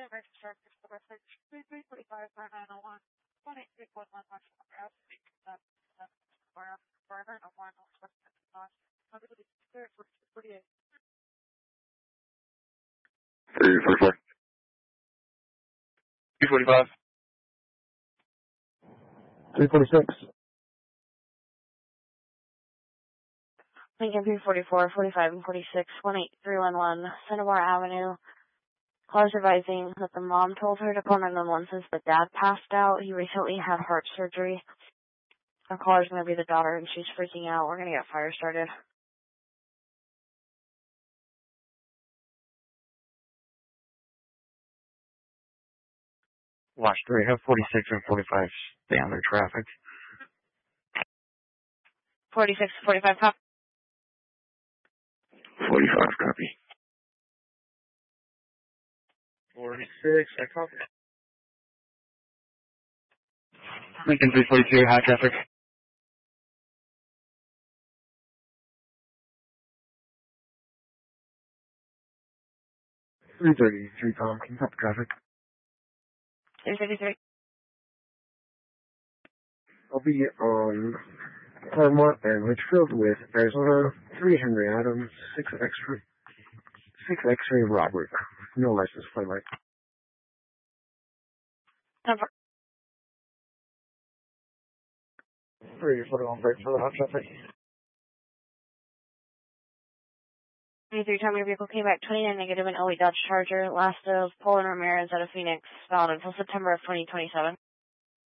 344. 245. 346. Lincoln 344, 45, and 46, 18311, Cinnabar Avenue. Caller's advising that the mom told her to call 911 since the dad passed out. He recently had heart surgery. Our caller's going to be the daughter, and she's freaking out. We're going to get fire started. Watch 3, have 46 and 45 stay on their traffic. 46, 45, copy. 45, copy. 46, I copy. Lincoln 342, high traffic. 333, Tom, can you stop the traffic? 333. I'll be on Claremont and Litchfield with Arizona, 3 Henry Adams, 6 X-ray Robert. No license plate light. Number. 341 break for the hot traffic. 23, time your vehicle came back 29 negative in 08 Dodge Charger, last of Poland Ramirez out of Phoenix, valid until September of 2027.